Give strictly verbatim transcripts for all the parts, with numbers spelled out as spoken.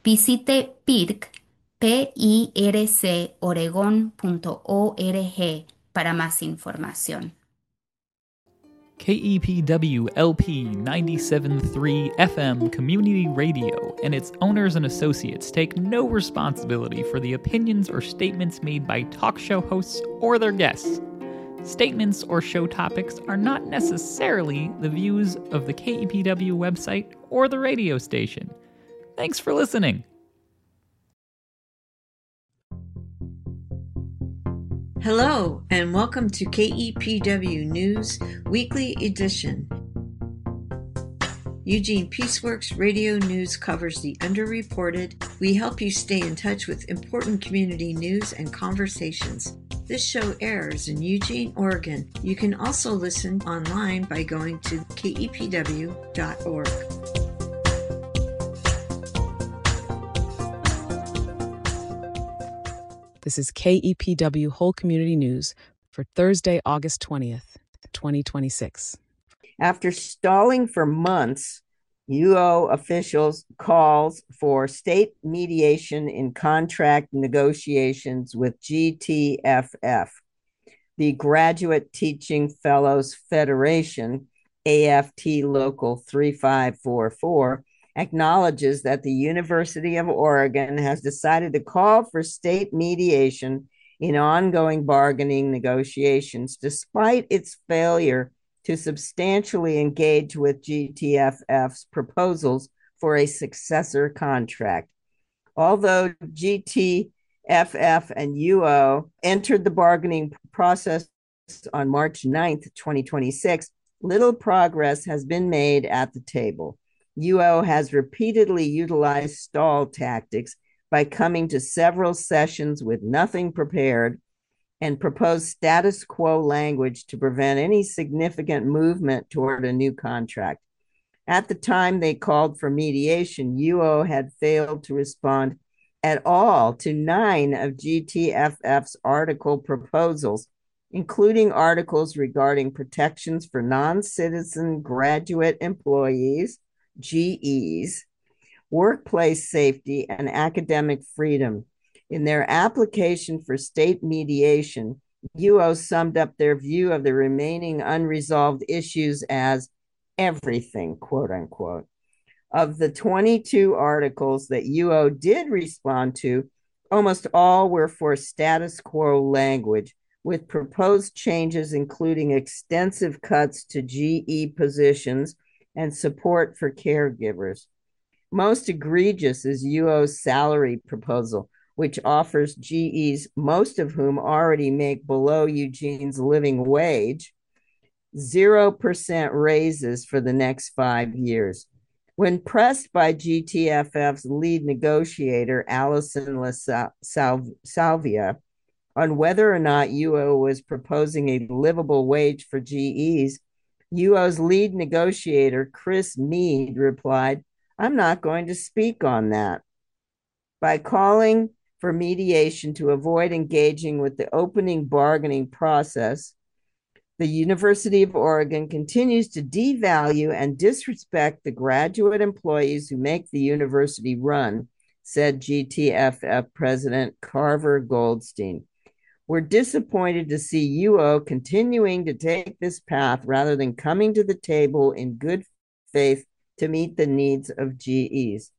Visite pirc, P-I-R-C, oregón punto org para más información. K E P W L P ninety-seven point three F M Community Radio and its owners and associates take no responsibility for the opinions or statements made by talk show hosts or their guests. Statements or show topics are not necessarily the views of the K E P W website or the radio station. Thanks for listening. Hello, and welcome to K E P W News Weekly Edition. Eugene Peaceworks Radio News covers the underreported. We help you stay in touch with important community news and conversations. This show airs in Eugene, Oregon. You can also listen online by going to K E P W dot org. This is K E P W Whole Community News for Thursday, August twentieth, twenty twenty-six. After stalling for months, U O officials calls for state mediation in contract negotiations with G T F F. The Graduate Teaching Fellows Federation, A F T Local three five four four, acknowledges that the University of Oregon has decided to call for state mediation in ongoing bargaining negotiations, despite its failure to substantially engage with G T F F's proposals for a successor contract. Although G T F F and U O entered the bargaining process on March ninth, twenty twenty-six, little progress has been made at the table. U O has repeatedly utilized stall tactics by coming to several sessions with nothing prepared and proposed status quo language to prevent any significant movement toward a new contract. At the time they called for mediation, U O had failed to respond at all to nine of G T F F's article proposals, including articles regarding protections for non-citizen graduate employees, G Es, workplace safety, and academic freedom. In their application for state mediation, U O summed up their view of the remaining unresolved issues as everything, quote unquote. Of the twenty-two articles that U O did respond to, almost all were for status quo language, with proposed changes including extensive cuts to G E positions and support for caregivers. Most egregious is U O's salary proposal, which offers G Es, most of whom already make below Eugene's living wage, zero percent raises for the next five years. When pressed by G T F F's lead negotiator, Allison LaSalvia, on whether or not U O was proposing a livable wage for G Es, U O's lead negotiator, Chris Mead, replied, "I'm not going to speak on that." By calling for mediation to avoid engaging with the opening bargaining process, the University of Oregon continues to devalue and disrespect the graduate employees who make the university run, said G T F F President Carver Goldstein. We're disappointed to see U O continuing to take this path rather than coming to the table in good faith to meet the needs of G Es.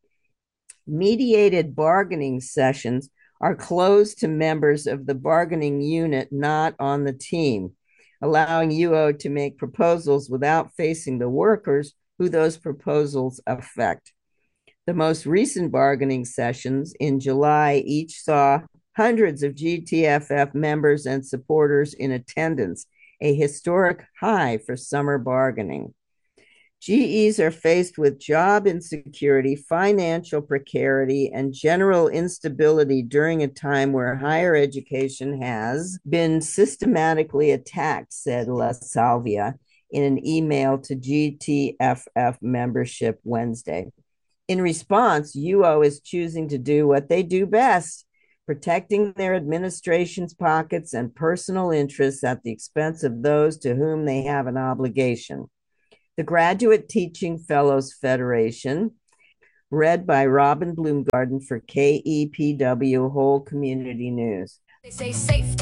Mediated bargaining sessions are closed to members of the bargaining unit not on the team, allowing U O to make proposals without facing the workers who those proposals affect. The most recent bargaining sessions in July each saw hundreds of G T F F members and supporters in attendance, a historic high for summer bargaining. G Es are faced with job insecurity, financial precarity, and general instability during a time where higher education has been systematically attacked, said LaSalvia in an email to G T F F membership Wednesday. In response, U O is choosing to do what they do best, protecting their administration's pockets and personal interests at the expense of those to whom they have an obligation. The Graduate Teaching Fellows Federation, Read by Robin Bloomgarden for K E P W Whole Community News. They say safety